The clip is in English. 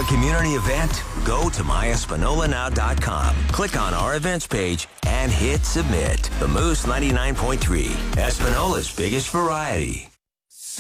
a community event? Go to myespinolanow.com. Click on our events page and hit submit. The Moose 99.3, Espinola's biggest variety.